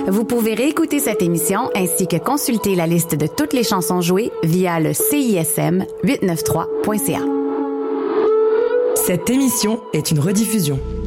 Vous pouvez réécouter cette émission ainsi que consulter la liste de toutes les chansons jouées via le CISM893.ca. Cette émission est une rediffusion.